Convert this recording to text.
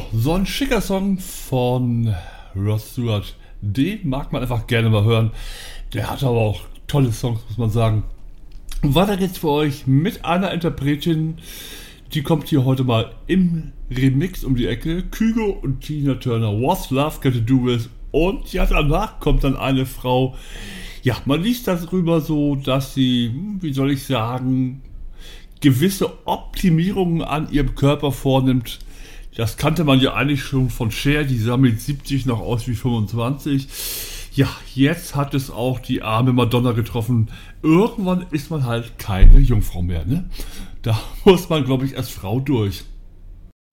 so ein schicker Song von Rod Stewart, den mag man einfach gerne mal hören. Der hat aber auch tolle Songs, muss man sagen. Und weiter geht's für euch mit einer Interpretin, die kommt hier heute mal im Remix um die Ecke. Kygo und Tina Turner, What's Love Got to Do With? Und ja, danach kommt dann eine Frau, ja, man liest darüber so, dass sie, wie soll ich sagen, gewisse Optimierungen an ihrem Körper vornimmt. Das kannte man ja eigentlich schon von Cher, die sah mit 70 noch aus wie 25. Ja, jetzt hat es auch die arme Madonna getroffen. Irgendwann ist man halt keine Jungfrau mehr, ne? Da muss man, glaube ich, als Frau durch.